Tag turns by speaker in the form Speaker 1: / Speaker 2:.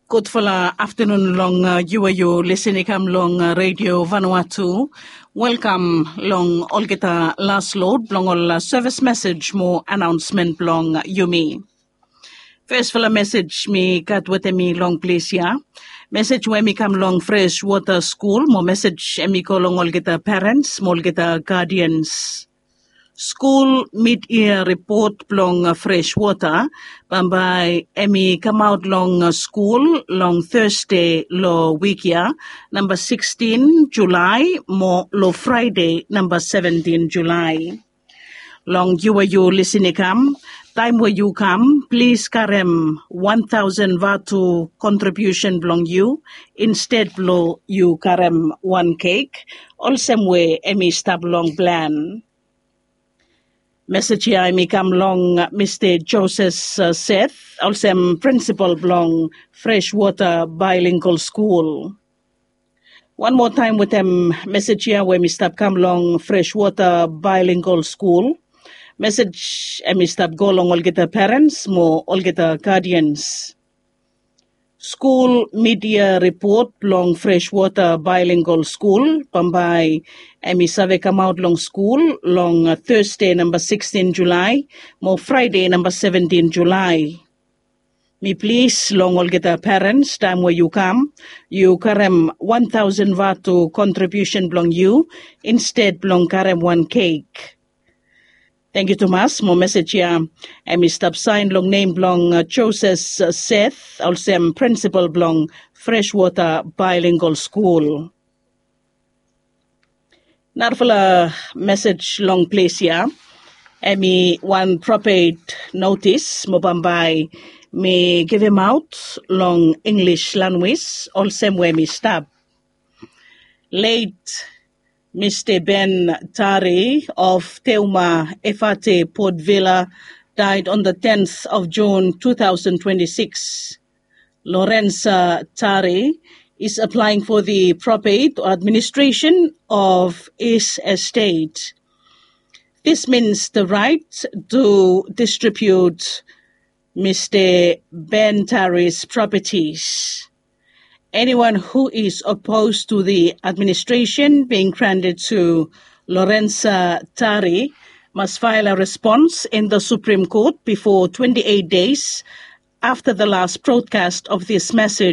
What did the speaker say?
Speaker 1: Good for la afternoon long you are you listening long Radio Vanuatu. Welcome long all get a last load long all service message more announcement long Yumi. First for la message me cut with me long place ya. Message when me come long fresh water school more message me ko long all get a parents more get a guardians. School mid-year report long fresh water. Bambai emi come out long school long Thursday lo week ya. Number 16 July mo lo Friday number 17 July. Long you listening come. Time where you come, please karem 1,000 vatu contribution belong you. Instead blow you karem one cake. All same way emi stab long plan. Message here me come long Mr. Joseph Seth, also principal belong Freshwater Bilingual School. One more time with them message here where me stop come long Freshwater Bilingual School. Message me stop go long all get the parents, more all get the guardians. School media report long Freshwater Bilingual School. Pambai emi save come out long school long Thursday number 16 July. Mo Friday number 17 July. Me please long all get the parents time where you come. You karem 1,000 vatu contribution belong you. Instead belong karem one cake. Thank you, Thomas. More message here. I stop sign long name belong Joseph Seth. Also principal belong Freshwater Bilingual School. Narfala message long place here. I one propagate notice. Mobambai me give him out long English language. All same way me stop. Late Mr. Ben Tari of Teuma Efate Port Vila died on the 10th of June 2026. Lorenza Tari is applying for the probate or administration of his estate. This means the right to distribute Mr. Ben Tari's properties. Anyone who is opposed to the administration being granted to Lorenza Tari must file a response in the Supreme Court before 28 days after the last broadcast of this message.